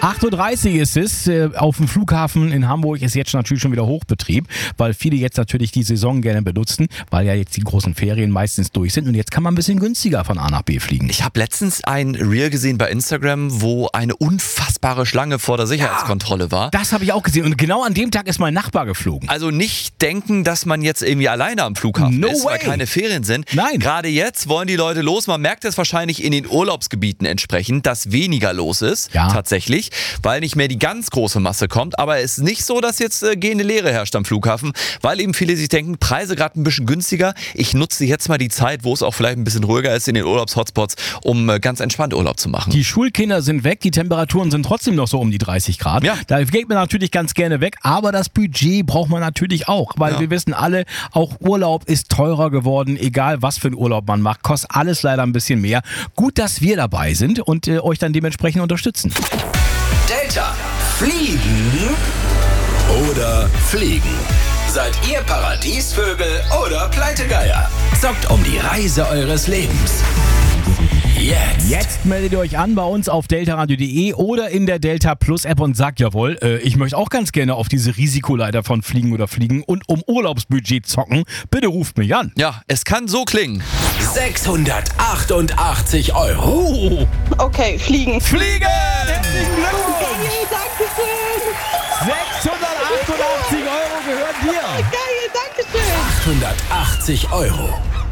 8.30 Uhr ist es. Auf dem Flughafen in Hamburg ist jetzt natürlich schon wieder Hochbetrieb, weil viele jetzt natürlich die Saison gerne benutzen, weil ja jetzt die großen Ferien meistens durch sind und jetzt kann man ein bisschen günstiger von A nach B fliegen. Ich habe letztens ein Reel gesehen bei Instagram, wo eine unfassbare Schlange vor der Sicherheitskontrolle war. Das habe ich auch gesehen und genau an dem Tag ist mein Nachbar geflogen. Also nicht denken, dass man jetzt irgendwie alleine am Flughafen ist, weil keine Ferien sind. Nein. Gerade jetzt wollen die Leute los. Man merkt es wahrscheinlich in den Urlaubsgebieten entsprechend, dass weniger los ist, tatsächlich, weil nicht mehr die ganz große Masse kommt. Aber es ist nicht so, dass jetzt gehende Leere herrscht am Flughafen, weil eben viele sich denken, Preise gerade ein bisschen günstiger. Ich nutze jetzt mal die Zeit, wo es auch vielleicht ein bisschen ruhiger ist in den Urlaubshotspots, um ganz entspannt Urlaub zu machen. Die Schulkinder sind weg, die Temperaturen sind trotzdem noch so um die 30 Grad. Ja. Da geht man natürlich ganz gerne weg, aber das Budget braucht man natürlich auch, weil wir wissen alle, auch Urlaub ist teurer geworden, egal was für einen Urlaub man macht, kostet alles leider ein bisschen mehr. Gut, dass wir dabei sind und euch dann dementsprechend unterstützen. Delta. Fliegen oder fliegen? Seid ihr Paradiesvögel oder Pleitegeier? Zockt um die Reise eures Lebens. Jetzt meldet ihr euch an bei uns auf deltaradio.de oder in der Delta Plus App und sagt, jawohl, ich möchte auch ganz gerne auf diese Risikoleiter von Fliegen oder Fliegen und um Urlaubsbudget zocken. Bitte ruft mich an. Ja, es kann so klingen. 688 Euro. Oh. Okay, fliegen. Fliegen! Herzlichen Glückwunsch! Geil, danke schön. 688 Euro gehören dir. Geil, danke schön. 880 Euro.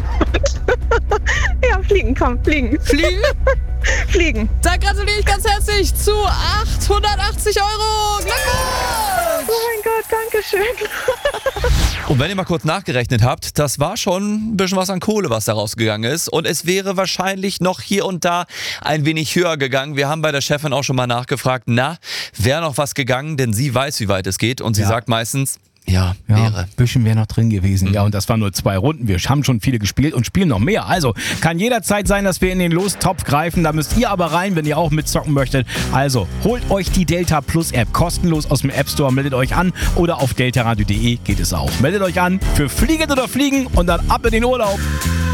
Ja, fliegen, komm, fliegen. Fliegen? Fliegen. Da gratuliere ich ganz herzlich zu 880 Euro. Glückwunsch! Oh mein Gott, danke schön. Und wenn ihr mal kurz nachgerechnet habt, das war schon ein bisschen was an Kohle, was da rausgegangen ist. Und es wäre wahrscheinlich noch hier und da ein wenig höher gegangen. Wir haben bei der Chefin auch schon mal nachgefragt, wäre noch was gegangen? Denn sie weiß, wie weit es geht. Und sie sagt meistens, ja, wäre. Ein bisschen wäre noch drin gewesen. Ja, und das waren nur 2 Runden. Wir haben schon viele gespielt und spielen noch mehr. Also kann jederzeit sein, dass wir in den Lostopf greifen. Da müsst ihr aber rein, wenn ihr auch mitzocken möchtet. Also holt euch die Delta Plus App kostenlos aus dem App Store. Meldet euch an oder auf deltaradio.de geht es auch. Meldet euch an für Fliegen oder Fliegen und dann ab in den Urlaub.